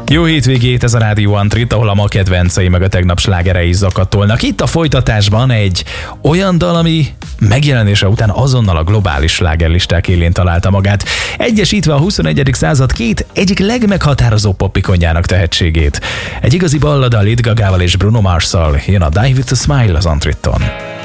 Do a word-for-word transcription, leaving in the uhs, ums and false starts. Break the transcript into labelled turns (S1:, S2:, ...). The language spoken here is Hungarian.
S1: Jó hétvégét, ez a Rádió Antrit, ahol a ma kedvencei meg a tegnap slágerei zakatolnak. Itt a folytatásban egy olyan dal, ami megjelenése után azonnal a globális slágerlisták élén találta magát, egyesítve a huszonegyedik század két egyik legmeghatározó popikonjának tehetségét. Egy igazi ballada Lady Gagával és Bruno Mars-szal jön a Die With A Smile az Antriton.